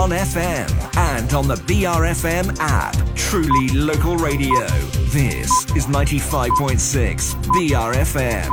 on FM and on the BRFM app. Truly local radio. This is 95.6 BRFM.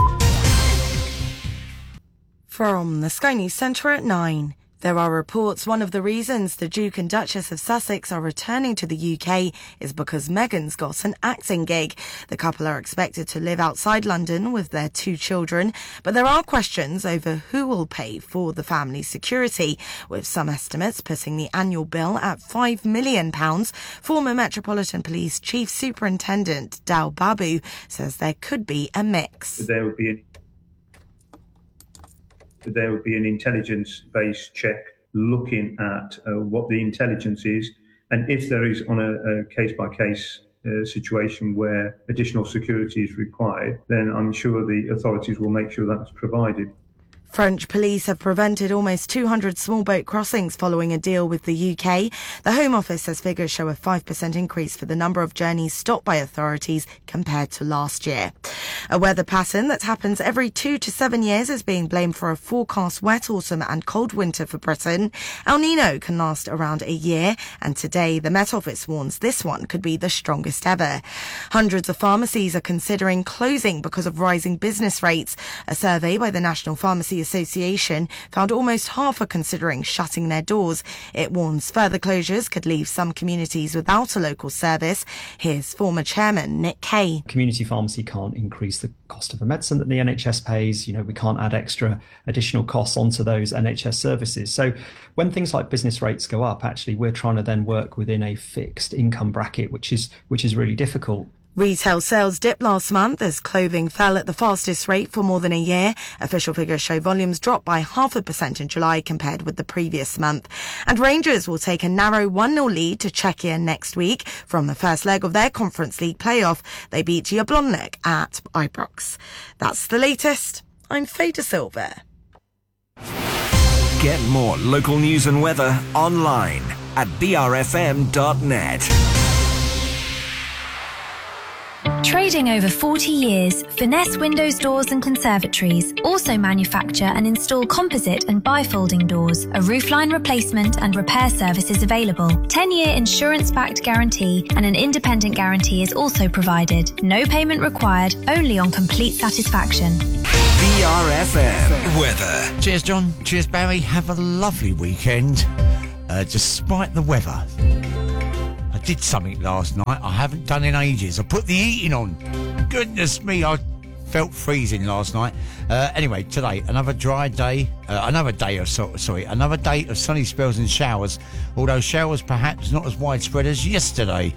From the Sky News Centre at 9. There are reports one of the reasons the Duke and Duchess of Sussex are returning to the UK is because Meghan's got an acting gig. The couple are expected to live outside London with their 2 children, but there are questions over who will pay for the family's security, with some estimates putting the annual bill at £5 million. Former Metropolitan Police Chief Superintendent Dal Babu says there could be a mix. There would be an intelligence-based check looking at what the intelligence is, and if there is on a case-by-case situation where additional security is required, then I'm sure the authorities will make sure that's provided. French police have prevented almost 200 small boat crossings following a deal with the UK. The Home Office says figures show a 5% increase for the number of journeys stopped by authorities compared to last year. A weather pattern that happens every 2 to 7 years is being blamed for a forecast wet autumn and cold winter for Britain. El Nino can last around a year, and today the Met Office warns this one could be the strongest ever. Hundreds of pharmacies are considering closing because of rising business rates. A survey by the National Pharmacy Association found almost half are considering shutting their doors. It warns further closures could leave some communities without a local service. Here's former chairman Nick Kay. Community pharmacy can't increase the cost of the medicine that the NHS pays. We can't add additional costs onto those NHS services. So when things like business rates go up, actually we're trying to then work within a fixed income bracket, which is really difficult. Retail sales dipped last month as clothing fell at the fastest rate for more than a year. Official figures show volumes dropped by 0.5% in July compared with the previous month. And Rangers will take a narrow 1-0 lead to Czechia next week from the first leg of their Conference League playoff. They beat Jablonec at Ibrox. That's the latest. I'm Faye De Silva. Get more local news and weather online at brfm.net. Trading over 40 years, Finesse Windows Doors and Conservatories also manufacture and install composite and bifolding doors. A roofline replacement and repair service is available. 10-year insurance-backed guarantee and an independent guarantee is also provided. No payment required, only on complete satisfaction. BRFM weather. Cheers, John. Cheers, Barry. Have a lovely weekend, despite the weather. I did something last night I haven't done in ages. I put the heating on. Goodness me, I felt freezing last night. Anyway, today, another dry day. Another day of sunny spells and showers, although showers perhaps not as widespread as yesterday.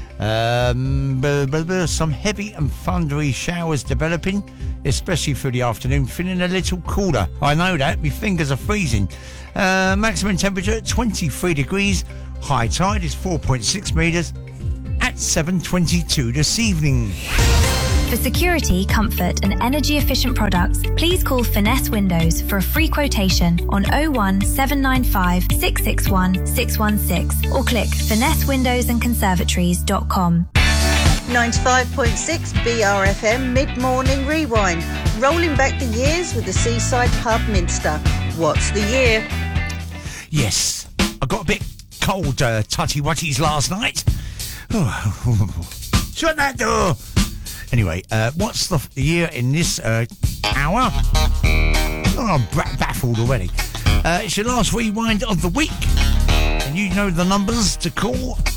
Some heavy and thundery showers developing, especially through the afternoon, feeling a little cooler. I know that, my fingers are freezing. Maximum temperature at 23 degrees. High tide is 4.6 metres at 7:22 this evening. For security, comfort and energy-efficient products, please call Finesse Windows for a free quotation on 01 795 661 616 or click finessewindowsandconservatories.com. 95.6 BRFM Mid-Morning Rewind, rolling back the years with the Seaside Pub Minster. What's the year? Yes, I got a bit cold tutty-wutties last night. Shut that door! Anyway, what's the year in this hour? Oh, I'm baffled already. It's your last rewind of the week. And you know the numbers to call